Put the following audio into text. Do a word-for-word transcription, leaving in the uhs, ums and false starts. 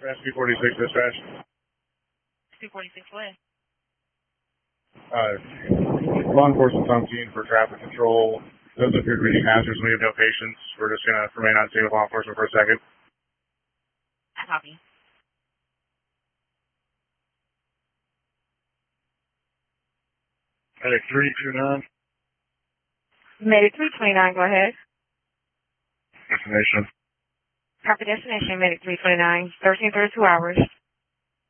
Rescue forty-six dispatch. two forty-six what? Uh, law enforcement's on scene for traffic control. Doesn't appear to be any hazards. We have no patients. We're just going to remain on scene with law enforcement for a second. Copy. Medic three two nine. Medic three twenty-nine, go ahead. Destination. Copy destination, Medic three twenty-nine, thirteen thirty-two hours.